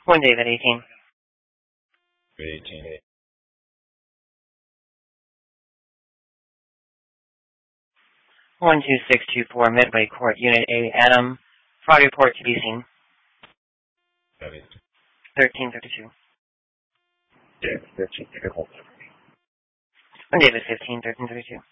1 David 18. 18. 12624 Midway Court, Unit A, Adam. Fraud report to be seen. 1332. Yeah, 13. 1 David 15, 1332.